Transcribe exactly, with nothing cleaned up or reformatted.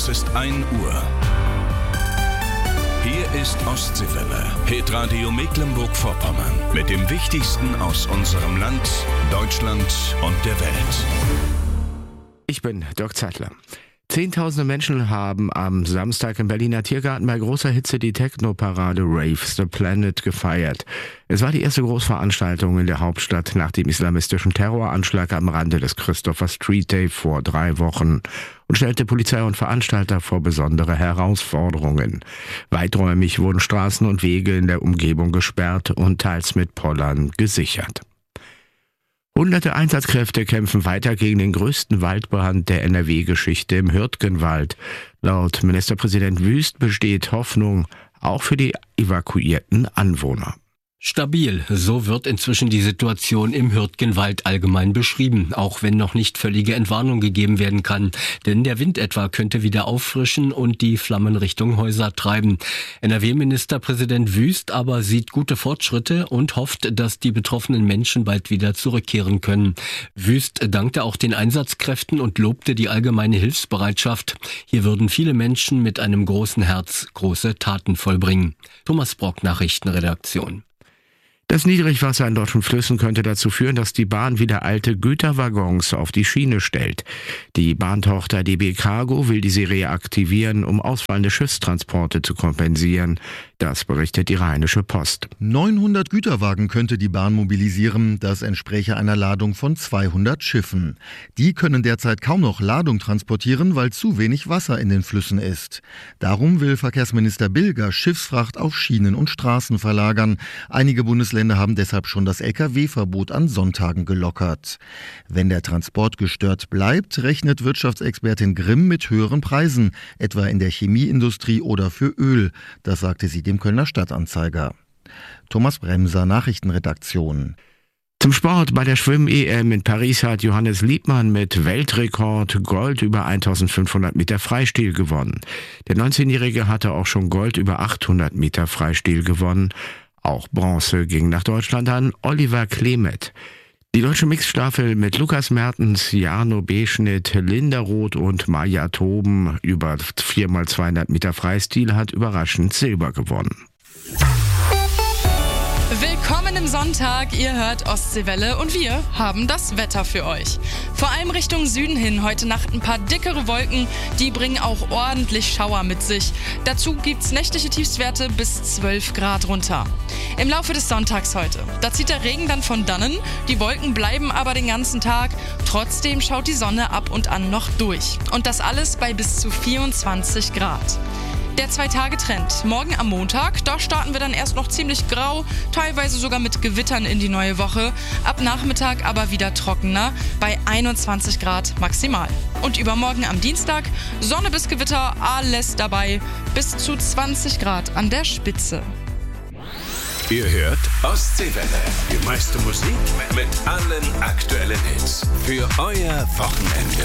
Es ist ein Uhr. Hier ist Ostseewelle, Hitradio Mecklenburg-Vorpommern. Mit dem Wichtigsten aus unserem Land, Deutschland und der Welt. Ich bin Dirk Zeitler. Zehntausende Menschen haben am Samstag im Berliner Tiergarten bei großer Hitze die Techno-Parade Rave the Planet gefeiert. Es war die erste Großveranstaltung in der Hauptstadt nach dem islamistischen Terroranschlag am Rande des Christopher Street Day vor drei Wochen und stellte Polizei und Veranstalter vor besondere Herausforderungen. Weiträumig wurden Straßen und Wege in der Umgebung gesperrt und teils mit Pollern gesichert. Hunderte Einsatzkräfte kämpfen weiter gegen den größten Waldbrand der N R W-Geschichte im Hürtgenwald. Laut Ministerpräsident Wüst besteht Hoffnung auch für die evakuierten Anwohner. Stabil, so wird inzwischen die Situation im Hürtgenwald allgemein beschrieben, auch wenn noch nicht völlige Entwarnung gegeben werden kann. Denn der Wind etwa könnte wieder auffrischen und die Flammen Richtung Häuser treiben. N R W-Ministerpräsident Wüst aber sieht gute Fortschritte und hofft, dass die betroffenen Menschen bald wieder zurückkehren können. Wüst dankte auch den Einsatzkräften und lobte die allgemeine Hilfsbereitschaft. Hier würden viele Menschen mit einem großen Herz große Taten vollbringen. Thomas Brock, Nachrichtenredaktion. Das Niedrigwasser in deutschen Flüssen könnte dazu führen, dass die Bahn wieder alte Güterwaggons auf die Schiene stellt. Die Bahntochter D B Cargo will diese reaktivieren, um ausfallende Schiffstransporte zu kompensieren. Das berichtet die Rheinische Post. neunhundert Güterwagen könnte die Bahn mobilisieren. Das entspräche einer Ladung von zweihundert Schiffen. Die können derzeit kaum noch Ladung transportieren, weil zu wenig Wasser in den Flüssen ist. Darum will Verkehrsminister Bilger Schiffsfracht auf Schienen und Straßen verlagern. Einige Bundesländer haben deshalb schon das L K W-Verbot an Sonntagen gelockert. Wenn der Transport gestört bleibt, rechnet Wirtschaftsexpertin Grimm mit höheren Preisen, etwa in der Chemieindustrie oder für Öl. Das sagte sie dem Kölner Stadtanzeiger. Thomas Bremser, Nachrichtenredaktion. Zum Sport: Bei der Schwimm-E M in Paris hat Johannes Liebmann mit Weltrekord Gold über eintausendfünfhundert Meter Freistil gewonnen. Der neunzehnjährige hatte auch schon Gold über achthundert Meter Freistil gewonnen. Auch Bronze ging nach Deutschland an Oliver Klemet. Die deutsche Mixstaffel mit Lukas Mertens, Jarno Beschnitt, Linda Roth und Maja Toben über vier mal zweihundert Meter Freistil hat überraschend Silber gewonnen. Willkommen im Sonntag, ihr hört Ostseewelle und wir haben das Wetter für euch. Vor allem Richtung Süden hin heute Nacht ein paar dickere Wolken, die bringen auch ordentlich Schauer mit sich. Dazu gibt's nächtliche Tiefstwerte bis zwölf Grad runter. Im Laufe des Sonntags heute, da zieht der Regen dann von dannen, die Wolken bleiben aber den ganzen Tag, trotzdem schaut die Sonne ab und an noch durch. Und das alles bei bis zu vierundzwanzig Grad. Der Zwei-Tage-Trend. Morgen am Montag, da starten wir dann erst noch ziemlich grau, teilweise sogar mit Gewittern in die neue Woche. Ab Nachmittag aber wieder trockener, bei einundzwanzig Grad maximal. Und übermorgen am Dienstag, Sonne bis Gewitter, alles dabei, bis zu zwanzig Grad an der Spitze. Ihr hört Ostseewelle. Die meiste Musik mit allen aktuellen Hits. Für euer Wochenende.